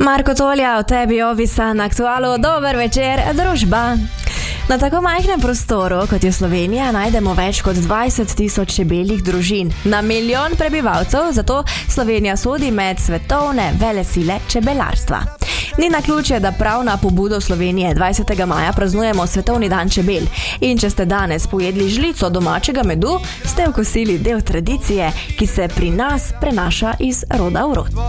Marko Tolja, v tebi ovisa na Aktualu. Dober večer, družba. Na tako majhnem prostoru, kot je Slovenija, najdemo več kot 20 tisoč čebeljih družin na milijon prebivalcev, zato Slovenija sodi med svetovne velesile čebelarstva. Ni naključje, da prav na pobudo Slovenije 20. maja praznujemo Svetovni dan čebel. In če ste danes pojedli žlico domačega medu, ste vkosili del tradicije, ki se pri nas prenaša iz roda v rod.